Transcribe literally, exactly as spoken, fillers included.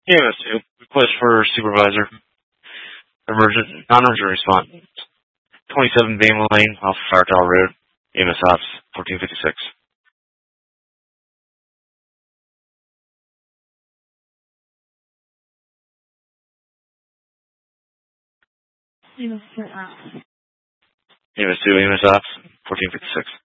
E M S two. Request for supervisor. Emergent, non-emergent response. twenty-seven Bama Lane off Fire Tower Road. E M S Ops, fourteen fifty-six. E M S two, E M S Ops, fourteen fifty-six.